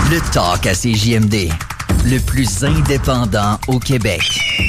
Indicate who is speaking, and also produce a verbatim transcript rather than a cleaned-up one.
Speaker 1: Le talk à C J M D, le plus indépendant au Québec.